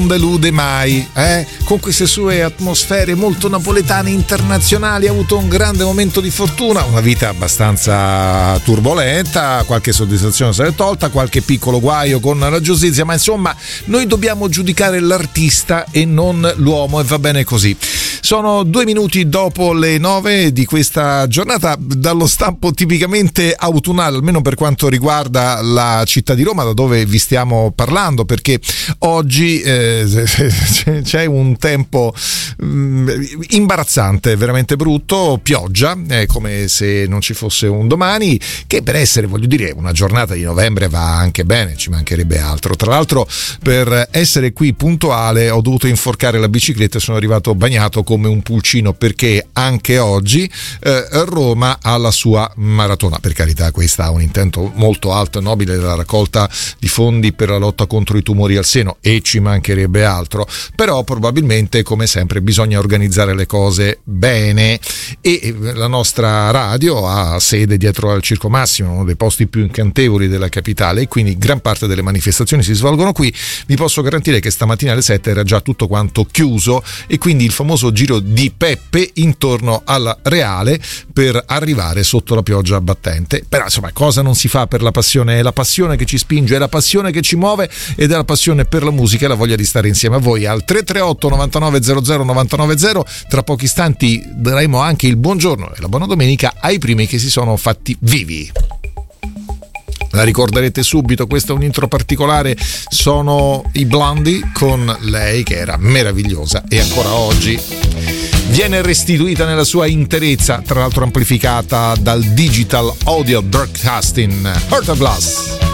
delude mai, con queste sue atmosfere molto napoletane internazionali. Ha avuto un grande momento di fortuna, una vita abbastanza turbolenta, qualche soddisfazione se l'è tolta, qualche piccolo guaio con la giustizia, ma insomma noi dobbiamo giudicare l'artista e non l'uomo, e va bene così. Sono 2 minuti dopo le 9 di questa giornata dallo stampo tipicamente autunnale, almeno per quanto riguarda la città di Roma, da dove vi stiamo parlando, perché oggi c'è un tempo imbarazzante, veramente brutto, pioggia, è come se non ci fosse un domani, che per essere, voglio dire, una giornata di novembre va anche bene, ci mancherebbe altro. Tra l'altro, per essere qui puntuale ho dovuto inforcare la bicicletta e sono arrivato bagnato come un pulcino, perché anche oggi Roma ha la sua maratona. Per carità, questa ha un intento molto alto e nobile della raccolta di fondi per la lotta contro i tumori al seno, e ci mancherebbe altro, però probabilmente, come sempre, bisogna organizzare le cose bene, e la nostra radio ha sede dietro al Circo Massimo, uno dei posti più incantevoli della capitale, e quindi gran parte delle manifestazioni si svolgono qui. Vi posso garantire che stamattina alle 7 era già tutto quanto chiuso, e quindi il famoso giro di Peppe intorno alla Reale per arrivare sotto la pioggia battente. Però insomma, cosa non si fa per la passione? È la passione che ci spinge, è la passione che ci muove, ed è la passione per la musica e la voglia di stare insieme a voi. Al 338 99 00 990 tra pochi istanti daremo anche il buongiorno e la buona domenica ai primi che si sono fatti vivi. La ricorderete subito, questo è un intro particolare, sono i Blondie con Lei, che era meravigliosa e ancora oggi viene restituita nella sua interezza, tra l'altro amplificata dal Digital Audio Broadcasting. Heart of Glass.